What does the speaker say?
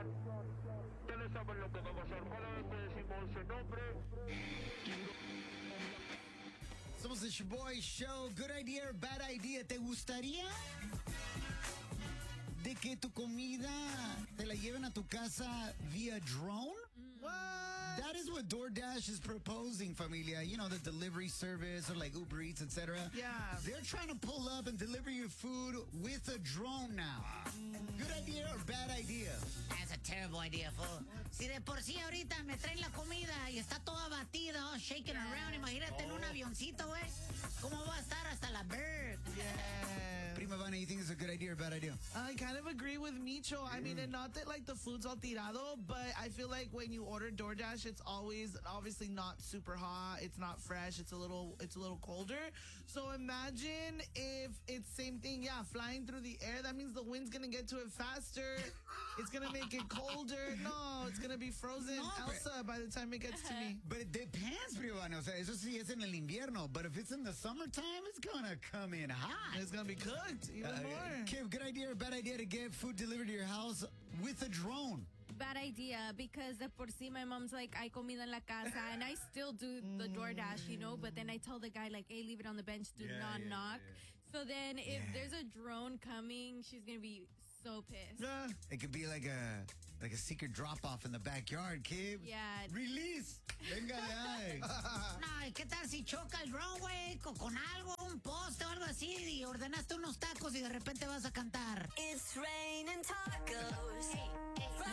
Ustedes saben lo que va a pasar. Cada vez que decimos el nombre. Somos the Shaboy Show. Good idea or bad idea. ¿Te gustaría de que tu comida te la lleven a tu casa via drone? What? That is what DoorDash is proposing, familia. You know, the delivery service or like Uber Eats, etc. Yeah. They're trying to pull up and deliver your food with a drone now. Good idea or bad idea? That's a terrible idea, fool. Si de por sí ahorita me traen la comida y está toda batida, oh, shaking around, imagínate en un avioncito, güey. ¿Cómo va a estar hasta la bird? Yeah. Prima Vana, you think it's a good idea or bad idea? I kind of agree with Micho. I mean, and not that like the food's all tirado, but I feel like when you order DoorDash, it's always obviously not super hot. It's not fresh. It's a little colder. So imagine if it's same thing. Yeah, flying through the air. That means the wind's gonna get to it faster. It's gonna make it colder. No, it's gonna be frozen Elsa by the time it gets to me. But it depends, Prima Vana. O sea, eso sí es en el invierno. But if it's in the summertime, it's gonna come in hot. It's gonna be cooked even more. Kim, good idea or bad idea to get food delivered to your house with a drone? Bad idea, because de por sí my mom's like, hay comida en la casa, and I still do the DoorDash, you know, but then I tell the guy, like, hey, leave it on the bench, do not knock. Yeah. So then if there's a drone coming, she's going to be so pissed. Yeah. It could be like a secret drop-off in the backyard, kid. Yeah. Release. Venga de ahí. No, ¿y qué tal si choca el drone, güey, con algo, un poste o algo así, y ordenaste unos tacos y de repente vas a cantar? It's raining tacos.